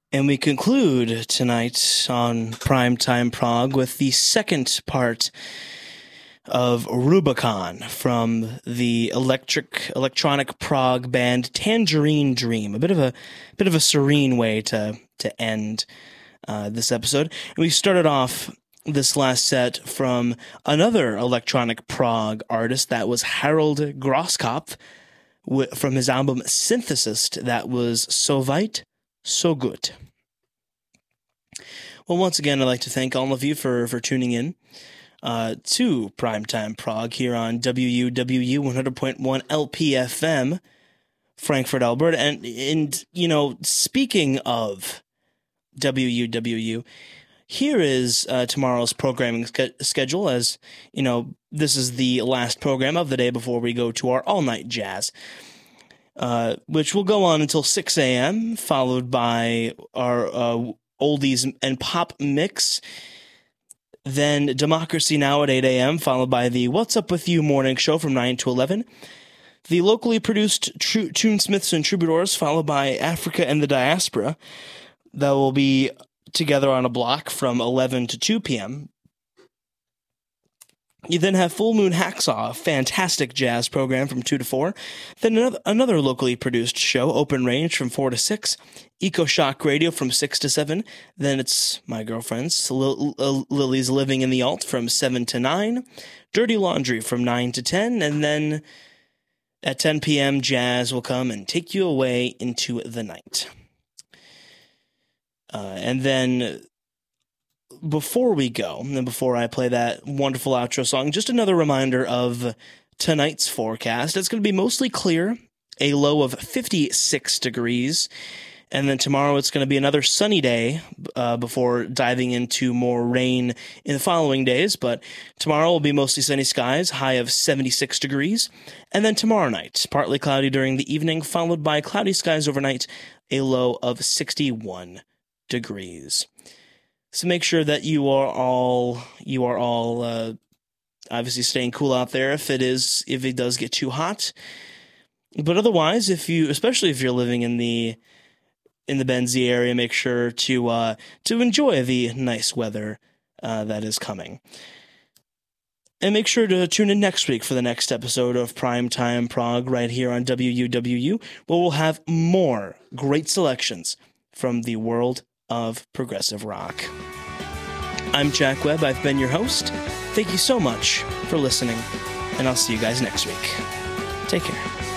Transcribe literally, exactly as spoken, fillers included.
And we conclude tonight on Primetime Prog with the second part of Rubicon from the electric electronic prog band Tangerine Dream. A bit of a bit of a serene way to to end uh, this episode. And we started off this last set from another electronic prog artist, that was Harold Grosskopf, w- from his album Synthesis, that was So Weit, So Gut. Well, once again, I'd like to thank all of you for, for tuning in uh, to Primetime Prog here on W U W U one hundred point one L P F M, Frankfurt, Alberta. And, and, you know, speaking of W U W U, here is uh, tomorrow's programming ske- schedule, as, you know, this is the last program of the day before we go to our all-night jazz, uh, which will go on until six a.m., followed by our uh, oldies and pop mix, then Democracy Now! At eight a.m., followed by the What's Up With You morning show from nine to eleven, the locally produced tr- Tunesmiths and Troubadours, followed by Africa and the Diaspora, that will be together on a block from eleven to two p.m. You then have Full Moon Hacksaw, a fantastic jazz program from two to four. Then another, another locally produced show, Open Range, from four to six. Eco Shock Radio from six to seven. Then it's my girlfriend's, Lil- Lil- Lily's Living in the Alt, from seven to nine. Dirty Laundry from nine to ten. And then at ten p.m., jazz will come and take you away into the night. Uh, and then before we go, and before I play that wonderful outro song, just another reminder of tonight's forecast. It's going to be mostly clear, a low of fifty-six degrees. And then tomorrow it's going to be another sunny day uh, before diving into more rain in the following days. But tomorrow will be mostly sunny skies, high of seventy-six degrees. And then tomorrow night, partly cloudy during the evening, followed by cloudy skies overnight, a low of sixty-one degrees. So make sure that you are all you are all uh, obviously staying cool out there if it is if it does get too hot. But otherwise, if you especially if you're living in the in the Benzie area, make sure to uh, to enjoy the nice weather uh, that is coming. And make sure to tune in next week for the next episode of Primetime Prog right here on W U W U, where we'll have more great selections from the world of progressive rock. I'm Jack Webb. I've been your host. Thank you so much for listening, and I'll see you guys next week. Take care.